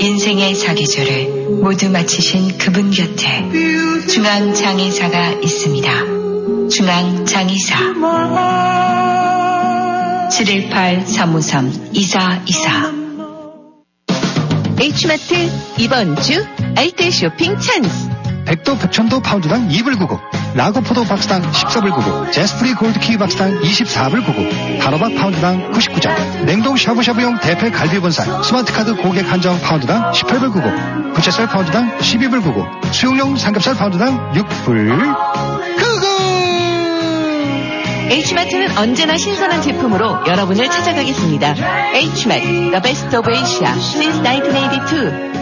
인생의 사계절을 모두 마치신 그분 곁에 중앙장의사가 있습니다. 중앙장의사 718-353-2424. H마트 이번 주 알뜰 쇼핑 찬스. 백도 백천도 파운드당 2불 99, 라구포도 박스당 14불 99, 제스프리 골드키 박스당 24불 99, 단호박 파운드당 99점, 냉동 샤브샤브용 대패 갈비본살 스마트카드 고객 한정 파운드당 18불 99, 부채살 파운드당 12불 99, 수용용 삼겹살 파운드당 6불 99. H마트는 언제나 신선한 제품으로 여러분을 찾아가겠습니다. H마트, The Best of Asia since 1982.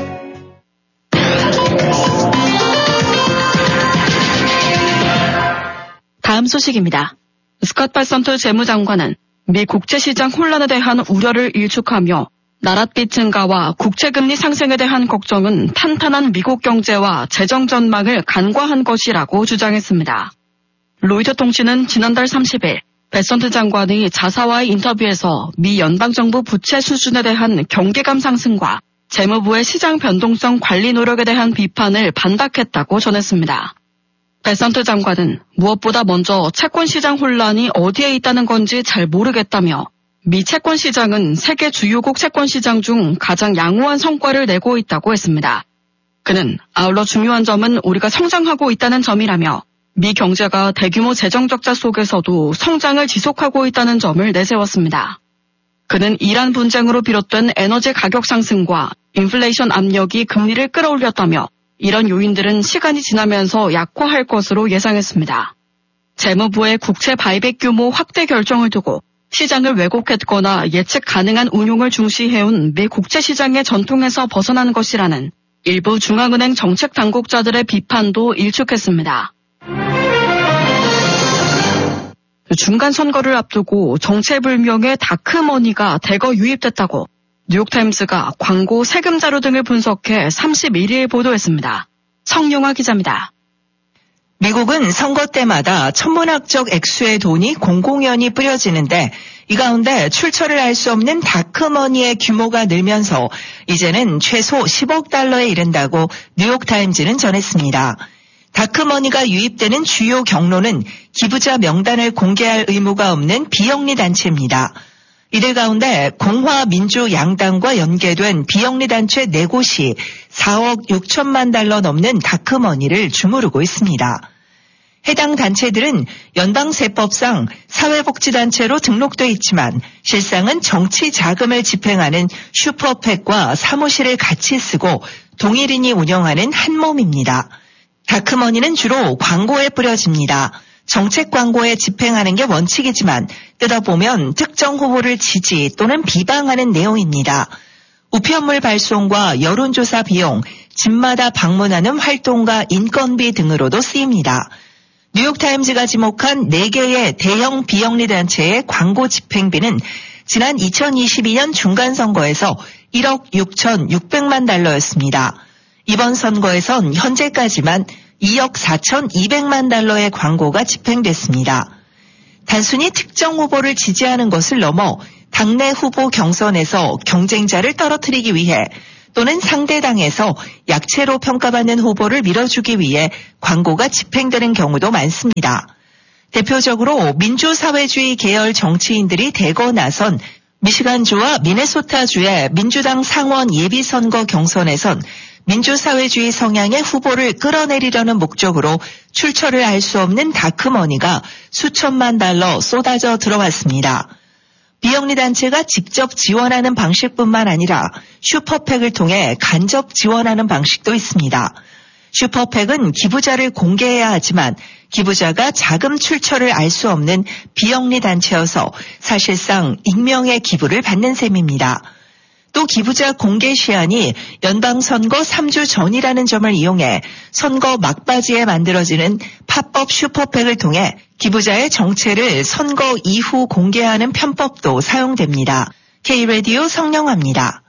다음 소식입니다. 스콧 베선트 재무장관은 미 국제시장 혼란에 대한 우려를 일축하며 나랏빛 증가와 국채금리 상승에 대한 걱정은 탄탄한 미국 경제와 재정 전망을 간과한 것이라고 주장했습니다. 로이터 통신은 지난달 30일 베선트 장관이 자사와의 인터뷰에서 미 연방정부 부채 수준에 대한 경계감 상승과 재무부의 시장 변동성 관리 노력에 대한 비판을 반박했다고 전했습니다. 베선트 장관은 무엇보다 먼저 채권시장 혼란이 어디에 있다는 건지 잘 모르겠다며 미 채권시장은 세계 주요국 채권시장 중 가장 양호한 성과를 내고 있다고 했습니다. 그는 아울러 중요한 점은 우리가 성장하고 있다는 점이라며 미 경제가 대규모 재정 적자 속에서도 성장을 지속하고 있다는 점을 내세웠습니다. 그는 이란 분쟁으로 비롯된 에너지 가격 상승과 인플레이션 압력이 금리를 끌어올렸다며 이런 요인들은 시간이 지나면서 약화할 것으로 예상했습니다. 재무부의 국채 바이백 규모 확대 결정을 두고 시장을 왜곡했거나 예측 가능한 운용을 중시해온 미 국제시장의 전통에서 벗어난 것이라는 일부 중앙은행 정책 당국자들의 비판도 일축했습니다. 중간 선거를 앞두고 정체불명의 다크머니가 대거 유입됐다고 뉴욕타임스가 광고 세금 자료 등을 분석해 31일 보도했습니다. 성용아 기자입니다. 미국은 선거 때마다 천문학적 액수의 돈이 공공연히 뿌려지는데 이 가운데 출처를 알 수 없는 다크머니의 규모가 늘면서 이제는 최소 10억 달러에 이른다고 뉴욕타임즈는 전했습니다. 다크머니가 유입되는 주요 경로는 기부자 명단을 공개할 의무가 없는 비영리 단체입니다. 이들 가운데 공화 민주 양당과 연계된 비영리 단체 4곳이 4억 6천만 달러 넘는 다크머니를 주무르고 있습니다. 해당 단체들은 연방세법상 사회복지단체로 등록돼 있지만 실상은 정치 자금을 집행하는 슈퍼팩과 사무실을 같이 쓰고 동일인이 운영하는 한 몸입니다. 다크머니는 주로 광고에 뿌려집니다. 정책 광고에 집행하는 게 원칙이지만 뜯어보면 특정 후보를 지지 또는 비방하는 내용입니다. 우편물 발송과 여론조사 비용, 집마다 방문하는 활동가 인건비 등으로도 쓰입니다. 뉴욕타임즈가 지목한 4개의 대형 비영리단체의 광고 집행비는 지난 2022년 중간선거에서 1억 6,600만 달러였습니다. 이번 선거에선 현재까지만 2억 4,200만 달러의 광고가 집행됐습니다. 단순히 특정 후보를 지지하는 것을 넘어 당내 후보 경선에서 경쟁자를 떨어뜨리기 위해 또는 상대당에서 약체로 평가받는 후보를 밀어주기 위해 광고가 집행되는 경우도 많습니다. 대표적으로 민주사회주의 계열 정치인들이 대거 나선 미시간주와 미네소타주의 민주당 상원 예비선거 경선에선 민주사회주의 성향의 후보를 끌어내리려는 목적으로 출처를 알 수 없는 다크머니가 수천만 달러 쏟아져 들어왔습니다. 비영리 단체가 직접 지원하는 방식뿐만 아니라 슈퍼팩을 통해 간접 지원하는 방식도 있습니다. 슈퍼팩은 기부자를 공개해야 하지만 기부자가 자금 출처를 알 수 없는 비영리 단체여서 사실상 익명의 기부를 받는 셈입니다. 또 기부자 공개 시한이 연방선거 3주 전이라는 점을 이용해 선거 막바지에 만들어지는 팝업 슈퍼팩을 통해 기부자의 정체를 선거 이후 공개하는 편법도 사용됩니다. K-라디오 성령아입니다.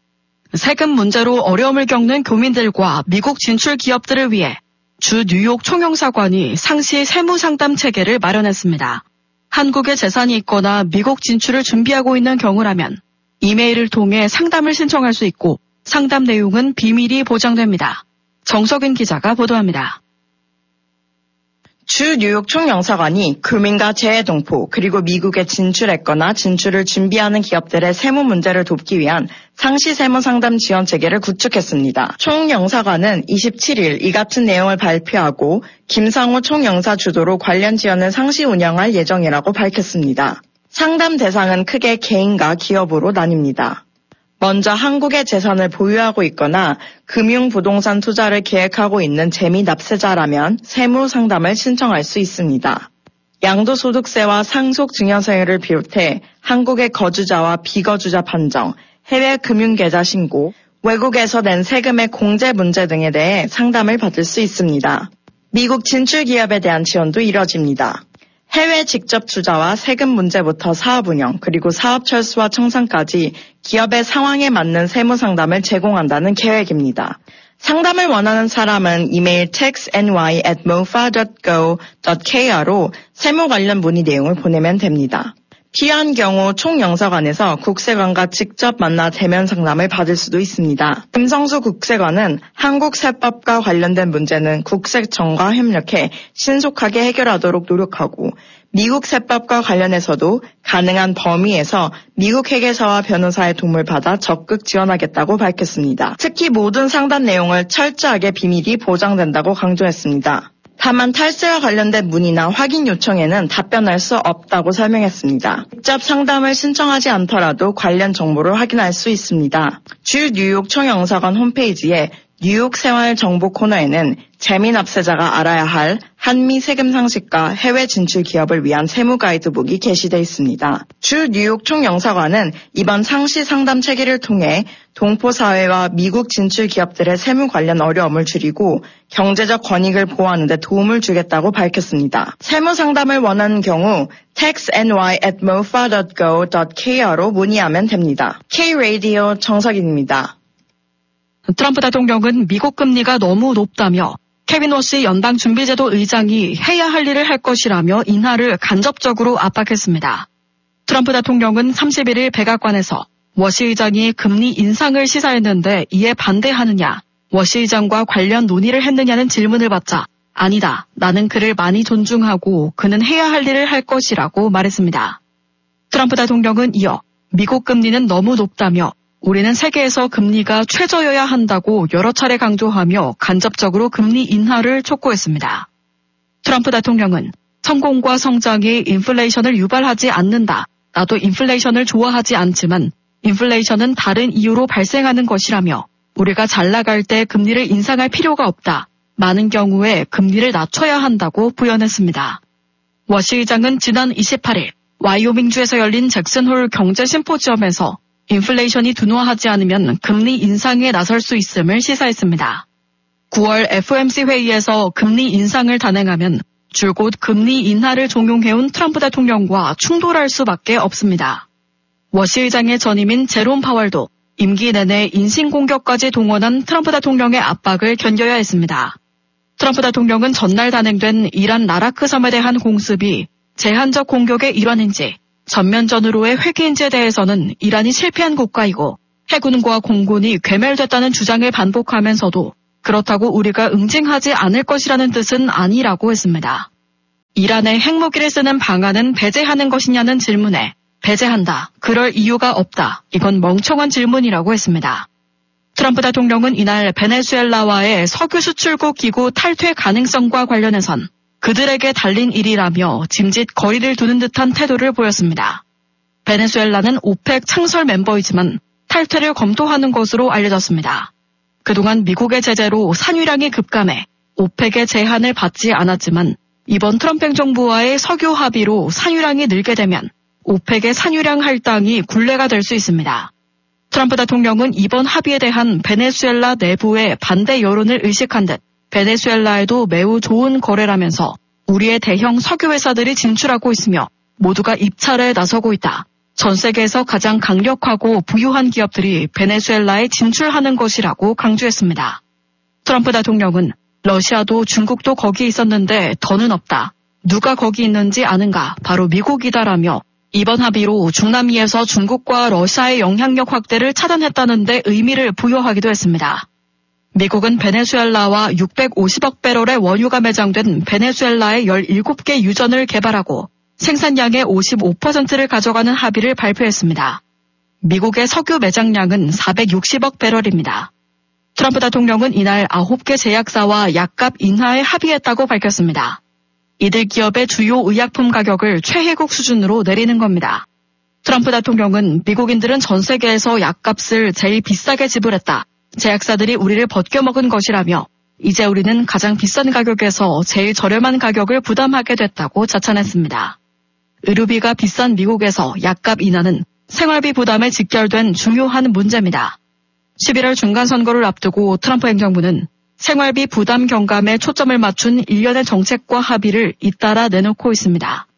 세금 문제로 어려움을 겪는 교민들과 미국 진출 기업들을 위해 주 뉴욕 총영사관이 상시 세무 상담 체계를 마련했습니다. 한국에 재산이 있거나 미국 진출을 준비하고 있는 경우라면 이메일을 통해 상담을 신청할 수 있고 상담 내용은 비밀이 보장됩니다. 정석인 기자가 보도합니다. 주 뉴욕 총영사관이 금융과 재해동포 그리고 미국에 진출했거나 진출을 준비하는 기업들의 세무 문제를 돕기 위한 상시 세무 상담 지원 체계를 구축했습니다. 총영사관은 27일 이 같은 내용을 발표하고 김상호 총영사 주도로 관련 지원을 상시 운영할 예정이라고 밝혔습니다. 상담 대상은 크게 개인과 기업으로 나뉩니다. 먼저 한국의 재산을 보유하고 있거나 금융부동산 투자를 계획하고 있는 재미 납세자라면 세무 상담을 신청할 수 있습니다. 양도소득세와 상속증여세를 비롯해 한국의 거주자와 비거주자 판정, 해외 금융계좌 신고, 외국에서 낸 세금의 공제 문제 등에 대해 상담을 받을 수 있습니다. 미국 진출 기업에 대한 지원도 이뤄집니다. 해외 직접 투자와 세금 문제부터 사업 운영 그리고 사업 철수와 청산까지 기업의 상황에 맞는 세무 상담을 제공한다는 계획입니다. 상담을 원하는 사람은 이메일 taxny@mofa.go.kr로 세무 관련 문의 내용을 보내면 됩니다. 필요한 경우 총영사관에서 국세관과 직접 만나 대면 상담을 받을 수도 있습니다. 김성수 국세관은 한국 세법과 관련된 문제는 국세청과 협력해 신속하게 해결하도록 노력하고 미국 세법과 관련해서도 가능한 범위에서 미국 회계사와 변호사의 도움을 받아 적극 지원하겠다고 밝혔습니다. 특히 모든 상담 내용을 철저하게 비밀이 보장된다고 강조했습니다. 다만 탈세와 관련된 문의나 확인 요청에는 답변할 수 없다고 설명했습니다. 직접 상담을 신청하지 않더라도 관련 정보를 확인할 수 있습니다. 주 뉴욕 총영사관 홈페이지에 뉴욕 생활 정보 코너에는 재미 납세자가 알아야 할 한미 세금 상식과 해외 진출 기업을 위한 세무 가이드북이 게시되어 있습니다. 주 뉴욕 총영사관은 이번 상시 상담 체계를 통해 동포 사회와 미국 진출 기업들의 세무 관련 어려움을 줄이고 경제적 권익을 보호하는 데 도움을 주겠다고 밝혔습니다. 세무 상담을 원하는 경우 taxny@mofa.go.kr로 문의하면 됩니다. K-Radio 정석입니다. 트럼프 대통령은 미국 금리가 너무 높다며 케빈 워시 연방준비제도 의장이 해야 할 일을 할 것이라며 인하를 간접적으로 압박했습니다. 트럼프 대통령은 31일 백악관에서 워시 의장이 금리 인상을 시사했는데 이에 반대하느냐, 워시 의장과 관련 논의를 했느냐는 질문을 받자 아니다, 나는 그를 많이 존중하고 그는 해야 할 일을 할 것이라고 말했습니다. 트럼프 대통령은 이어 미국 금리는 너무 높다며 우리는 세계에서 금리가 최저여야 한다고 여러 차례 강조하며 간접적으로 금리 인하를 촉구했습니다. 트럼프 대통령은 성공과 성장이 인플레이션을 유발하지 않는다. 나도 인플레이션을 좋아하지 않지만 인플레이션은 다른 이유로 발생하는 것이라며 우리가 잘 나갈 때 금리를 인상할 필요가 없다. 많은 경우에 금리를 낮춰야 한다고 부연했습니다. 워시 의장은 지난 28일 와이오밍주에서 열린 잭슨홀 경제 심포지엄에서 인플레이션이 둔화하지 않으면 금리 인상에 나설 수 있음을 시사했습니다. 9월 FOMC 회의에서 금리 인상을 단행하면 줄곧 금리 인하를 종용해온 트럼프 대통령과 충돌할 수밖에 없습니다. 워시 의장의 전임인 제롬 파월도 임기 내내 인신공격까지 동원한 트럼프 대통령의 압박을 견뎌야 했습니다. 트럼프 대통령은 전날 단행된 이란 라라크 섬에 대한 공습이 제한적 공격의 일환인지 전면전으로의 회귀인지에 대해서는 이란이 실패한 국가이고 해군과 공군이 괴멸됐다는 주장을 반복하면서도 그렇다고 우리가 응징하지 않을 것이라는 뜻은 아니라고 했습니다. 이란의 핵무기를 쓰는 방안은 배제하는 것이냐는 질문에 배제한다. 그럴 이유가 없다. 이건 멍청한 질문이라고 했습니다. 트럼프 대통령은 이날 베네수엘라와의 석유 수출국 기구 탈퇴 가능성과 관련해선 그들에게 달린 일이라며 짐짓 거리를 두는 듯한 태도를 보였습니다. 베네수엘라는 오펙 창설 멤버이지만 탈퇴를 검토하는 것으로 알려졌습니다. 그동안 미국의 제재로 산유량이 급감해 오펙의 제한을 받지 않았지만 이번 트럼프 행정부와의 석유 합의로 산유량이 늘게 되면 오펙의 산유량 할당이 굴레가 될 수 있습니다. 트럼프 대통령은 이번 합의에 대한 베네수엘라 내부의 반대 여론을 의식한 듯 베네수엘라에도 매우 좋은 거래라면서 우리의 대형 석유 회사들이 진출하고 있으며 모두가 입찰에 나서고 있다. 전 세계에서 가장 강력하고 부유한 기업들이 베네수엘라에 진출하는 것이라고 강조했습니다. 트럼프 대통령은 러시아도 중국도 거기 있었는데 더는 없다. 누가 거기 있는지 아는가? 바로 미국이다라며 이번 합의로 중남미에서 중국과 러시아의 영향력 확대를 차단했다는 데 의미를 부여하기도 했습니다. 미국은 베네수엘라와 650억 배럴의 원유가 매장된 베네수엘라의 17개 유전을 개발하고 생산량의 55%를 가져가는 합의를 발표했습니다. 미국의 석유 매장량은 460억 배럴입니다. 트럼프 대통령은 이날 9개 제약사와 약값 인하에 합의했다고 밝혔습니다. 이들 기업의 주요 의약품 가격을 최혜국 수준으로 내리는 겁니다. 트럼프 대통령은 미국인들은 전 세계에서 약값을 제일 비싸게 지불했다. 제약사들이 우리를 벗겨먹은 것이라며 이제 우리는 가장 비싼 가격에서 제일 저렴한 가격을 부담하게 됐다고 자찬했습니다. 의료비가 비싼 미국에서 약값 인하는 생활비 부담에 직결된 중요한 문제입니다. 11월 중간선거를 앞두고 트럼프 행정부는 생활비 부담 경감에 초점을 맞춘 일련의 정책과 합의를 잇따라 내놓고 있습니다.